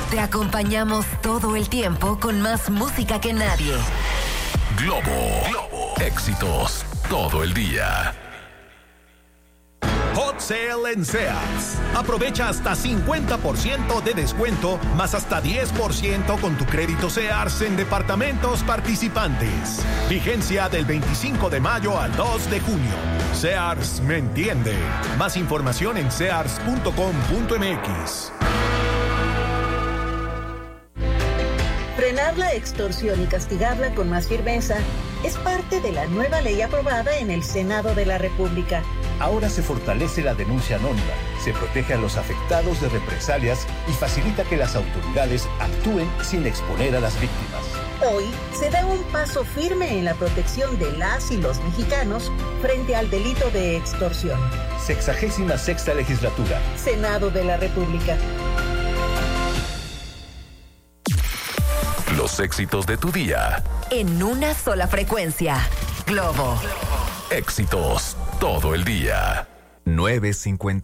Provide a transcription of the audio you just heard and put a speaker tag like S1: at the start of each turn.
S1: Te acompañamos todo el tiempo con más música que nadie.
S2: Globo. Éxitos todo el día.
S3: Hot Sale en Sears. Aprovecha hasta 50% de descuento, más hasta 10% con tu crédito Sears en departamentos participantes. Vigencia del 25 de mayo al 2 de junio. Sears me entiende. Más información en sears.com.mx.
S4: Frenar la extorsión y castigarla con más firmeza es parte de la nueva ley aprobada en el Senado de la República.
S5: Ahora se fortalece la denuncia anónima, se protege a los afectados de represalias y facilita que las autoridades actúen sin exponer a las víctimas.
S4: Hoy se da un paso firme en la protección de las y los mexicanos frente al delito de extorsión.
S5: 66ª Legislatura.
S4: Senado de la República.
S2: Los éxitos de tu día.
S1: En una sola frecuencia. Globo.
S2: Éxitos todo el día. 9:50.